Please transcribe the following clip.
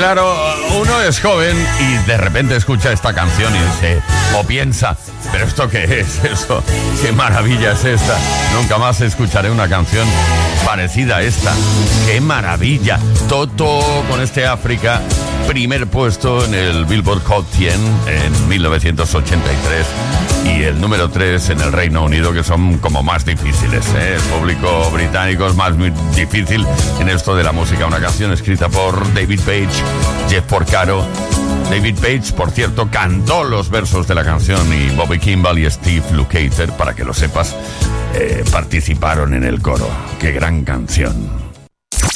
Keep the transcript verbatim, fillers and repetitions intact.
Claro, uno es joven y de repente escucha esta canción y dice, o piensa, ¿pero esto qué es? Eso, ¿qué maravilla es esta? Nunca más escucharé una canción parecida a esta. ¡Qué maravilla! Toto con este África, primer puesto en el Billboard Hot cien en mil novecientos ochenta y tres y el número tres en el Reino Unido, que son como más difíciles, ¿eh? El público británico es más muy difícil en esto de la música. Una canción escrita por David Page, Jeff Porcaro. David Page, por cierto, cantó los versos de la canción y Bobby Kimball y Steve Lukather, para que lo sepas, eh, participaron en el coro. ¡Qué gran canción!